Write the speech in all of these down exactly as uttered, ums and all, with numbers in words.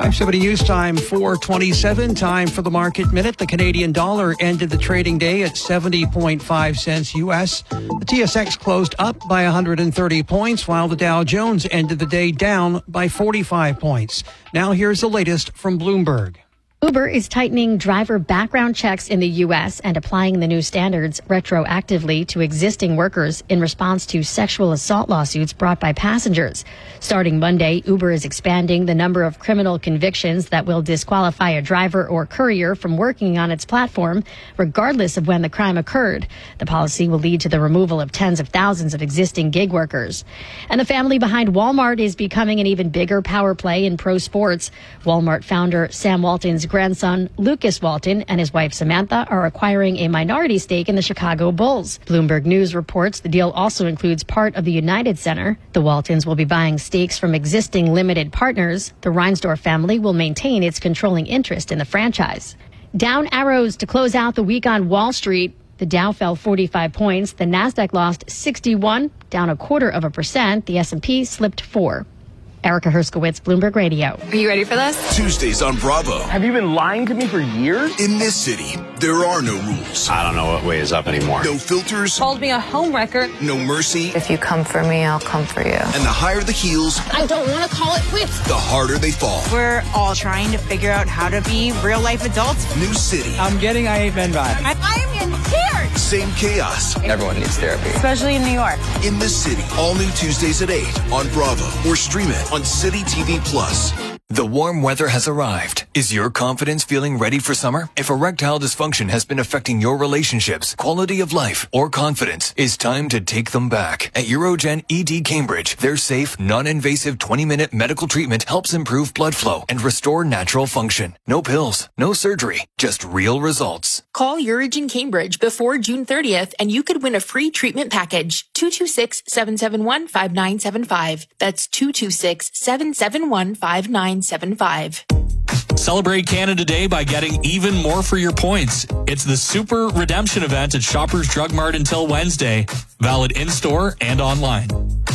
five seventy News Time, four twenty-seven. Time for the Market Minute. The Canadian dollar ended the trading day at seventy point five cents U S. The T S X closed up by one hundred thirty points, while the Dow Jones ended the day down by forty-five points. Now here's the latest from Bloomberg. Uber is tightening driver background checks in the U S and applying the new standards retroactively to existing workers in response to sexual assault lawsuits brought by passengers. Starting Monday, Uber is expanding the number of criminal convictions that will disqualify a driver or courier from working on its platform, regardless of when the crime occurred. The policy will lead to the removal of tens of thousands of existing gig workers. And the family behind Walmart is becoming an even bigger power play in pro sports. Walmart founder Sam Walton's grandson, Lucas Walton, and his wife Samantha are acquiring a minority stake in the Chicago Bulls. Bloomberg News reports the deal also includes part of the United Center. The Waltons will be buying stakes from existing limited partners. The Reinsdorf family will maintain its controlling interest in the franchise. Down arrows to close out the week on Wall Street. The Dow fell forty-five points. The Nasdaq lost sixty-one, down a quarter of a percent. The S and P slipped four. Erica Herskowitz, Bloomberg Radio. Are you ready for this? Tuesdays on Bravo. Have you been lying to me for years? In this city, there are no rules. I don't know what way is up anymore. No filters. Called me a homewrecker. No mercy. If you come for me, I'll come for you. And the higher the heels, I don't want to call it quits. the harder they fall. We're all trying to figure out how to be real-life adults. New city. I'm getting I Hate Men vibes. I, I am in tears. Same chaos. Everyone needs therapy. Especially in New York. In this city. All new Tuesdays at eight on Bravo. Or stream it on City T V Plus. The warm weather has arrived. Is your confidence feeling ready for summer? If erectile dysfunction has been affecting your relationships, quality of life, or confidence, it's time to take them back. At Urogen E D Cambridge, their safe, non-invasive twenty-minute medical treatment helps improve blood flow and restore natural function. No pills, no surgery, just real results. Call Urogen Cambridge before June thirtieth and you could win a free treatment package. two two six, seven seven one, five nine seven five. That's two two six, seven seven one, five nine seven five. Celebrate Canada Day by getting even more for your points. It's the Super Redemption event at Shoppers Drug Mart until Wednesday. Valid in-store and online.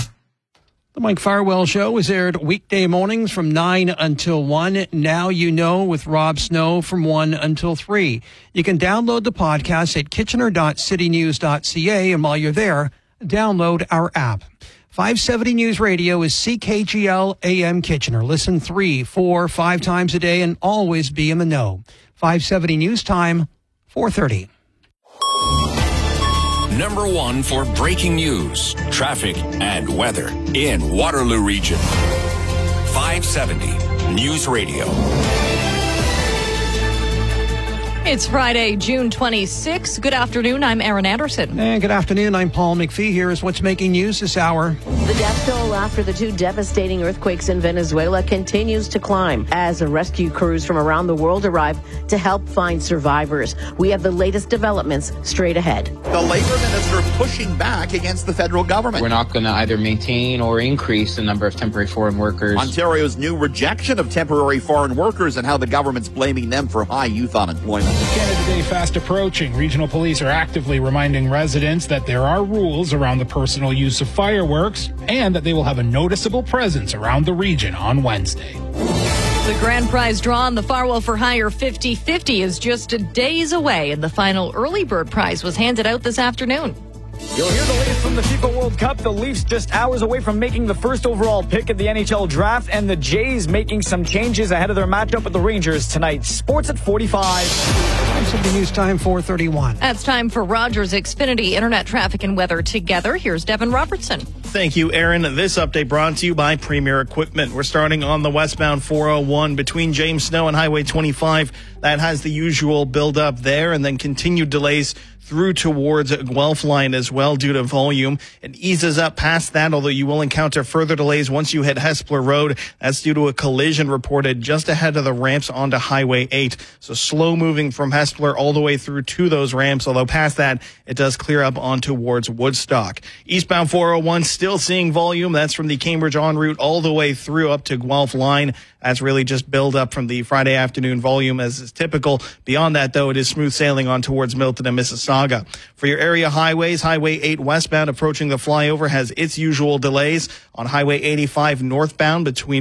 The Mike Farwell Show is aired weekday mornings from nine until one. Now you know with Rob Snow from one until three. You can download the podcast at kitchener dot city news dot c a, and while you're there, download our app. five seventy News Radio is C K G L A M Kitchener. Listen three, four, five times a day and always be in the know. five seventy News Time, four thirty. Number one for breaking news, traffic, and weather in Waterloo Region. five seventy News Radio. It's Friday, June twenty-sixth. Good afternoon. I'm Erin Anderson. And good afternoon. I'm Paul McPhee. Here is what's making news this hour. The death toll after the two devastating earthquakes in Venezuela continues to climb as rescue crews from around the world arrive to help find survivors. We have the latest developments straight ahead. The Labour Minister pushing back against the federal government. We're not going to either maintain or increase the number of temporary foreign workers. Ontario's new rejection of temporary foreign workers and how the government's blaming them for high youth unemployment. Canada Day fast approaching. Regional police are actively reminding residents that there are rules around the personal use of fireworks and that they will have a noticeable presence around the region on Wednesday. The grand prize draw on the Farwell for Hire fifty fifty is just days away, and the final early bird prize was handed out this afternoon. You'll hear the latest from the FIFA World Cup. The Leafs just hours away from making the first overall pick at the N H L draft, and the Jays making some changes ahead of their matchup with the Rangers tonight. Sports at forty-five. five News Time, four thirty-one. It's time for Rogers Xfinity Internet Traffic and Weather together. Here's Devin Robertson. Thank you, Aaron. This update brought to you by Premier Equipment. We're starting on the westbound four oh one between James Snow and Highway twenty-five. That has the usual build-up there, and then continued delays through towards Guelph Line as well due to volume. It eases up past that, although you will encounter further delays once you hit Hespeler Road. That's due to a collision reported just ahead of the ramps onto Highway eight. So slow moving from Hespeler all the way through to those ramps, although past that, it does clear up on towards Woodstock. Eastbound four oh one, still seeing volume. That's from the Cambridge en route all the way through up to Guelph Line. That's really just build up from the Friday afternoon volume as is typical. Beyond that, though, it is smooth sailing on towards Milton and Mississauga. For your area highways, Highway eight westbound approaching the flyover has its usual delays. On Highway eighty-five northbound between